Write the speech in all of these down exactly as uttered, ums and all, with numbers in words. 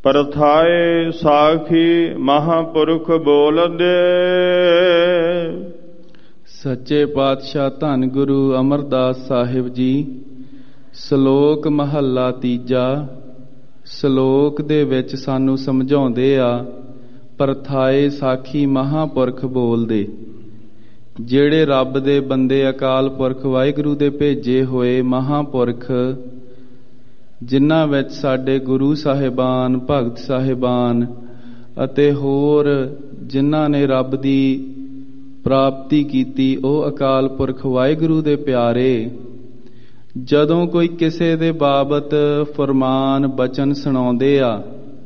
ਪਰਥਾਏ ਸਾਖੀ ਮਹਾਂਪੁਰਖ ਬੋਲਦੇ। ਸੱਚੇ ਪਾਤਸ਼ਾਹ ਧੰਨ ਗੁਰੂ ਅਮਰਦਾਸ ਸਾਹਿਬ ਜੀ। ਸ਼ਲੋਕ ਮਹੱਲਾ ਤੀਜਾ। ਸ਼ਲੋਕ ਦੇ ਵਿੱਚ ਸਾਨੂੰ ਸਮਝਾਉਂਦੇ ਆ, ਪਰਥਾਏ ਸਾਖੀ ਮਹਾਂਪੁਰਖ ਬੋਲਦੇ। ਜਿਹੜੇ ਰੱਬ ਦੇ ਬੰਦੇ, ਅਕਾਲ ਪੁਰਖ ਵਾਹਿਗੁਰੂ ਦੇ ਭੇਜੇ ਹੋਏ ਮਹਾਂਪੁਰਖ, ਜਿਨ੍ਹਾਂ ਵਿੱਚ ਸਾਡੇ ਗੁਰੂ ਸਾਹਿਬਾਨ, ਭਗਤ ਸਾਹਿਬਾਨ ਅਤੇ ਹੋਰ ਜਿਨ੍ਹਾਂ ਨੇ ਰੱਬ ਦੀ ਪ੍ਰਾਪਤੀ ਕੀਤੀ, ਉਹ ਅਕਾਲ ਪੁਰਖ ਵਾਹਿਗੁਰੂ ਦੇ ਪਿਆਰੇ, ਜਦੋਂ ਕੋਈ ਕਿਸੇ ਦੇ ਬਾਬਤ ਫਰਮਾਨ ਬਚਨ ਸੁਣਾਉਂਦੇ ਆ,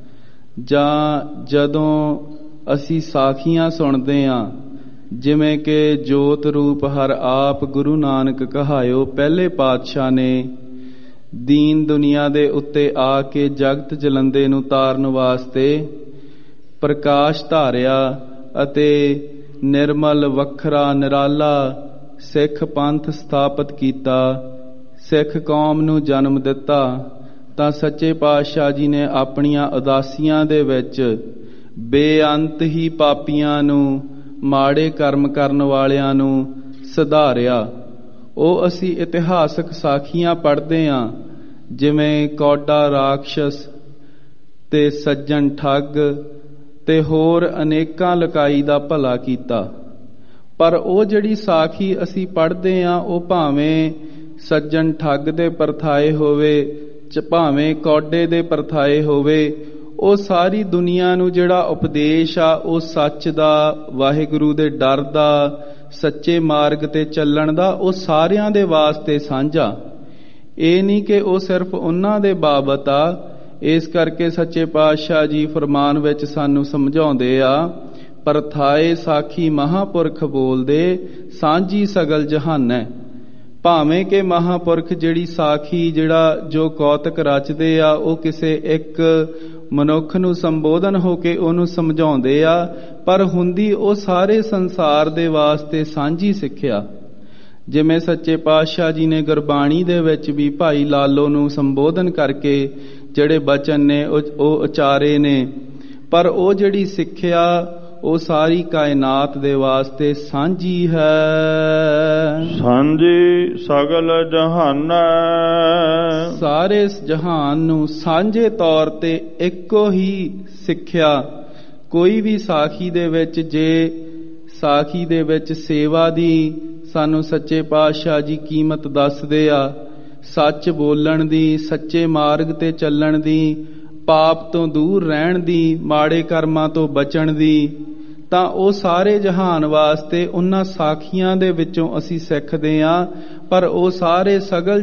ਜਾਂ ਜਦੋਂ ਅਸੀਂ ਸਾਖੀਆਂ ਸੁਣਦੇ ਆ, ਜਿਵੇਂ ਕਿ ਜੋਤ ਰੂਪ ਹਰ ਆਪ ਗੁਰੂ ਨਾਨਕ ਕਹਾਇਓ ਪਹਿਲੇ ਪਾਤਸ਼ਾਹ ਨੇ ਦੀਨ ਦੁਨੀਆ ਦੇ ਉੱਤੇ ਆ ਕੇ ਜਗਤ ਜਲੰਦੇ ਨੂੰ ਤਾਰਨ ਵਾਸਤੇ ਪ੍ਰਕਾਸ਼ ਧਾਰਿਆ ਅਤੇ ਨਿਰਮਲ ਵੱਖਰਾ ਨਿਰਾਲਾ ਸਿੱਖ ਪੰਥ ਸਥਾਪਿਤ ਕੀਤਾ, ਸਿੱਖ ਕੌਮ ਨੂੰ ਜਨਮ ਦਿੱਤਾ, ਤਾਂ ਸੱਚੇ ਪਾਤਸ਼ਾਹ ਜੀ ਨੇ ਆਪਣੀਆਂ ਉਦਾਸੀਆਂ ਦੇ ਵਿੱਚ ਬੇਅੰਤ ਹੀ ਪਾਪੀਆਂ ਨੂੰ, ਮਾੜੇ ਕਰਮ ਕਰਨ ਵਾਲਿਆਂ ਨੂੰ ਸੁਧਾਰਿਆ। ਉਹ ਅਸੀਂ ਇਤਿਹਾਸਕ ਸਾਖੀਆਂ ਪੜ੍ਹਦੇ ਹਾਂ, ਜਿਵੇਂ ਕੌਡਾ ਰਾਖਸ਼ਸ ਤੇ ਸੱਜਣ ਠੱਗ ਤੇ ਹੋਰ ਅਨੇਕਾਂ ਲਕਾਈ ਦਾ ਭਲਾ ਕੀਤਾ। ਪਰ ਉਹ ਜਿਹੜੀ ਸਾਖੀ ਅਸੀਂ ਪੜ੍ਹਦੇ ਹਾਂ, ਉਹ ਭਾਵੇਂ ਸੱਜਣ ਠੱਗ ਦੇ ਪਰਥਾਏ ਹੋਵੇ, ਭਾਵੇਂ ਕੌਡੇ ਦੇ ਪਰਥਾਏ ਹੋਵੇ, ਉਹ ਸਾਰੀ ਦੁਨੀਆ ਨੂੰ ਜਿਹੜਾ ਉਪਦੇਸ਼ ਆ, ਉਹ ਸੱਚ ਦਾ, ਵਾਹਿਗੁਰੂ ਦੇ ਡਰ ਦਾ, ਸੱਚੇ ਮਾਰਗ ਤੇ ਚੱਲਣ ਦਾ, ਉਹ ਸਾਰਿਆਂ ਦੇ ਵਾਸਤੇ ਸਾਂਝਾ। ਇਹ ਨਹੀਂ ਕਿ ਉਹ ਸਿਰਫ ਉਹਨਾਂ ਦੇ ਬਾਬਤ ਆ। ਇਸ ਕਰਕੇ ਸੱਚੇ ਪਾਤਸ਼ਾਹ ਜੀ ਫਰਮਾਨ ਵਿੱਚ ਸਾਨੂੰ ਸਮਝਾਉਂਦੇ ਆ, ਪਰਥਾਏ ਸਾਖੀ ਮਹਾਂਪੁਰਖ ਬੋਲਦੇ, ਸਾਂਝੀ ਸਗਲ ਜਹਾਨੈ। ਭਾਵੇਂ ਕਿ ਮਹਾਂਪੁਰਖ ਜਿਹੜੀ ਸਾਖੀ, ਜਿਹੜਾ ਜੋ ਕੌਤਕ ਰਚਦੇ ਆ, ਉਹ ਕਿਸੇ ਇੱਕ ਮਨੁੱਖ ਨੂੰ ਸੰਬੋਧਨ ਹੋ ਕੇ ਉਹਨੂੰ ਸਮਝਾਉਂਦੇ ਆ, ਪਰ ਹੁੰਦੀ ਉਹ ਸਾਰੇ ਸੰਸਾਰ ਦੇ ਵਾਸਤੇ ਸਾਂਝੀ ਸਿੱਖਿਆ। ਜਿਵੇਂ ਸੱਚੇ ਪਾਤਸ਼ਾਹ ਜੀ ਨੇ ਗੁਰਬਾਣੀ ਦੇ ਵਿੱਚ ਵੀ ਭਾਈ ਲਾਲੋ ਨੂੰ ਸੰਬੋਧਨ ਕਰਕੇ ਜਿਹੜੇ ਬਚਨ ਨੇ ਉਹ ਉਚਾਰੇ ਨੇ, ਪਰ ਉਹ ਜਿਹੜੀ ਸਿੱਖਿਆ ਉਹ ਸਾਰੀ ਕਾਇਨਾਤ ਦੇ ਵਾਸਤੇ ਸਾਂਝੀ ਹੈ। ਸਾਂਝੀ ਸਗਲ ਜਹਾਨੈ। ਸਾਰੇ ਜਹਾਨ ਨੂੰ ਸਾਂਝੇ ਤੌਰ ਤੇ ਇੱਕੋ ਹੀ ਸਿੱਖਿਆ। ਕੋਈ ਵੀ ਸਾਖੀ ਦੇ ਵਿੱਚ, ਜੇ ਸਾਖੀ ਦੇ ਵਿੱਚ ਸੇਵਾ ਦੀ ਸਾਨੂੰ ਸੱਚੇ ਪਾਤਸ਼ਾਹ ਜੀ ਕੀਮਤ ਦੱਸਦੇ ਆ, ਸੱਚ ਬੋਲਣ ਦੀ, ਸੱਚੇ ਮਾਰਗ ਤੇ ਚੱਲਣ ਦੀ, ਪਾਪ ਤੋਂ ਦੂਰ ਰਹਿਣ ਦੀ, ਮਾੜੇ ਕਰਮਾਂ ਤੋਂ ਬਚਣ ਦੀ, ਤਾਂ ਉਹ ਸਾਰੇ ਜਹਾਨ ਵਾਸਤੇ ਉਹਨਾਂ ਸਾਖੀਆਂ ਦੇ ਵਿੱਚੋਂ ਅਸੀਂ ਸਿੱਖਦੇ ਹਾਂ। ਪਰ ਉਹ ਸਾਰੇ ਸਗਲ